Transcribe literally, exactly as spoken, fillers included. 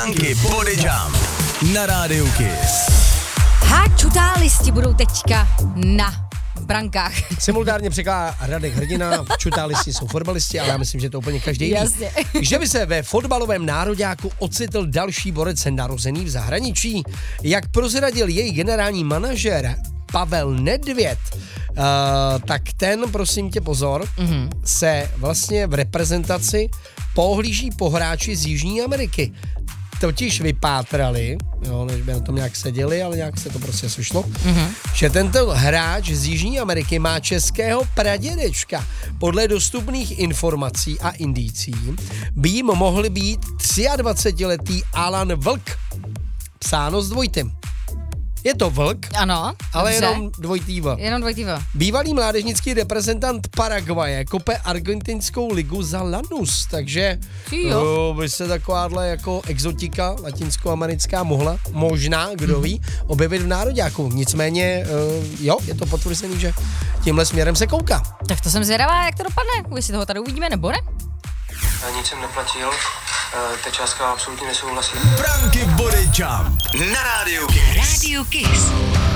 Pranky Body Jump na rádiu Kiss. Háčutálisti budou teďka na brankách. Simultánně překládá Radek Hrdina, čutálisti jsou fotbalisti, ale já myslím, že to úplně každý ví. Jasně. Že by se ve fotbalovém nároďáku ocitl další borec narozený v zahraničí, jak prozradil její generální manažer Pavel Nedvěd, uh, tak ten, prosím tě pozor, mm-hmm. se vlastně v reprezentaci pohlíží po hráči z Jižní Ameriky. Totiž vypátrali, jo, než by na tom nějak seděli, ale nějak se to prostě sešlo, mm-hmm. že tento hráč z Jižní Ameriky má českého pradědečka. Podle dostupných informací a indicí by jim mohli být dvacetiletý Alan Vlk, psáno s dvojitým. Je to Vlk, Ano, ale dobře. jenom dvojitý V. Jenom dvojitý V. Bývalý mládežnický reprezentant Paraguaje kope argentinskou ligu za Lanús, takže Jo. uh, by se takováhle jako exotika latinskoamerická mohla, možná, kdo ví, objevit v nároďáku. Nicméně, uh, jo, je to potvrzený, že tímhle směrem se kouká. Tak to jsem zvědavá, jak to dopadne. Jestli toho tady uvidíme, nebo ne? Nic jsem neplatil, ta částka absolutně nesouhlasí. Pranky Body Jump na rádiu Kiss. Radio Kiss.